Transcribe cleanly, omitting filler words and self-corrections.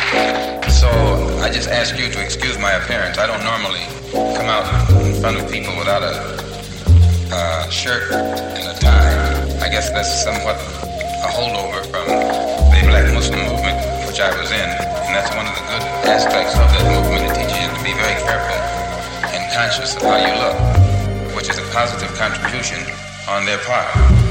So I just ask you to excuse my appearance. I don't normally come out in front of people without a shirt and a tie. I guess that's somewhat a holdover from the Black Muslim movement, which I was in. And that's one of the good aspects of that movement. It teaches you to be very careful and conscious of how you look, which is a positive contribution on their part.